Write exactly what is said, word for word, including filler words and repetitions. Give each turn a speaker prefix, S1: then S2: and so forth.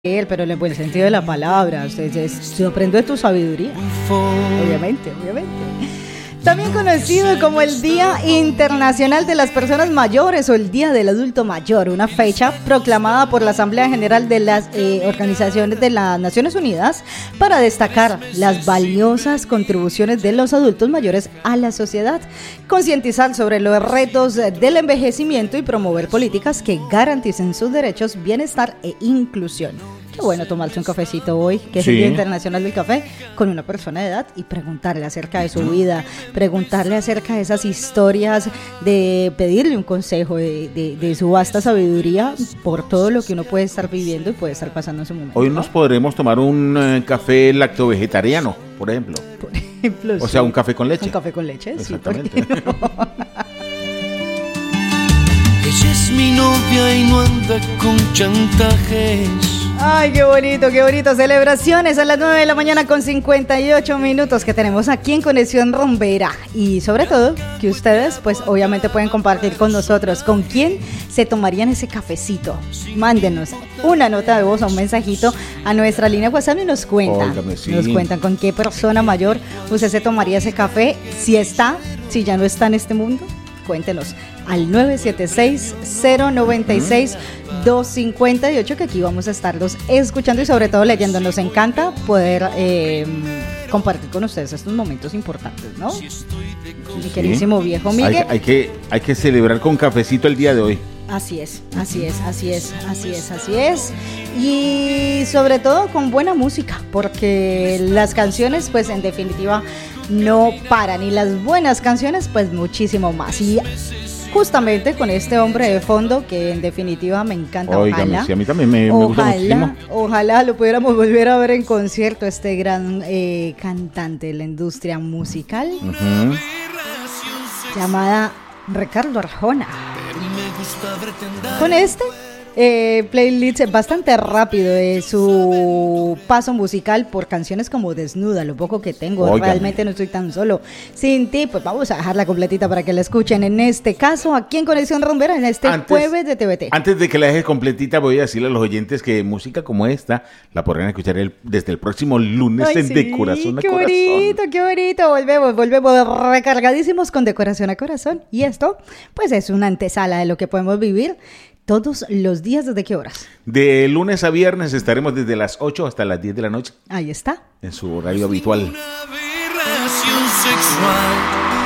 S1: Pero en el buen sentido de la palabra, se, se aprende de tu sabiduría, obviamente, obviamente. También conocido como el Día Internacional de las Personas Mayores o el Día del Adulto Mayor, una fecha proclamada por la Asamblea General de las eh, Organizaciones de las Naciones Unidas para destacar las valiosas contribuciones de los adultos mayores a la sociedad, concientizar sobre los retos del envejecimiento y promover políticas que garanticen sus derechos, bienestar e inclusión. Qué bueno tomarse un cafecito hoy, que es sí. el Día Internacional del Café, con una persona de edad y preguntarle acerca de su vida, preguntarle acerca de esas historias, de pedirle un consejo de, de, de su vasta sabiduría por todo lo que uno puede estar viviendo y puede estar pasando en su momento.
S2: Hoy nos podremos tomar un eh, café lacto-vegetariano, por ejemplo.
S1: Por ejemplo,
S2: O
S1: sí.
S2: sea, un café con leche.
S1: Un café con leche,
S2: exactamente.
S1: Sí, ¿por qué no?
S3: Ella es mi novia y no anda con chantajes.
S1: Ay, qué bonito, qué bonito. Celebraciones a las nueve de la mañana con cincuenta y ocho minutos que tenemos aquí en Conexión Rumbera. Y sobre todo, que ustedes, pues obviamente pueden compartir con nosotros con quién se tomarían ese cafecito. Mándenos una nota de voz o un mensajito a nuestra línea WhatsApp y nos cuentan.
S2: Óigame, sí.
S1: Nos cuentan con qué persona mayor usted se tomaría ese café. Si está, si ya no está en este mundo, cuéntenos al nueve siete seis, cero nueve seis, dos cinco ocho, que aquí vamos a estarlos escuchando y sobre todo leyendo. Nos encanta poder eh, compartir con ustedes estos momentos importantes, ¿no? Mi queridísimo viejo Miguel.
S2: Hay, hay, que, hay que celebrar con cafecito el día de hoy.
S1: Así es, así es, así es, así es, así es. Y sobre todo con buena música, porque las canciones, pues en definitiva, no paran. Y las buenas canciones, pues muchísimo más. Y justamente con este hombre de fondo, que en definitiva me encanta.
S2: Óigame,
S1: ojalá,
S2: sí, a mí también me, me gusta muchísimo.
S1: Ojalá lo pudiéramos volver a ver en concierto, este gran eh, cantante de la industria musical, uh-huh. llamada Ricardo Arjona. Con este eh, playlist bastante rápido de su paso musical por canciones como Desnuda, lo poco que tengo, Óigame. Realmente no estoy tan solo sin ti, pues vamos a dejarla completita para que la escuchen en este caso aquí en Conexión Rumbera en este antes, jueves de T V T.
S2: Antes de que la deje completita voy a decirle a los oyentes que música como esta la podrán escuchar el, desde el próximo lunes. Ay, en sí, De Corazón a
S1: qué
S2: Corazón.
S1: Qué bonito, qué bonito, volvemos, volvemos recargadísimos con De Corazón a Corazón y esto pues es una antesala de lo que podemos vivir todos los días. ¿Desde qué horas?
S2: De lunes a viernes estaremos desde las ocho hasta las diez de la noche.
S1: Ahí está.
S2: En su horario habitual.
S3: Una aberración sexual.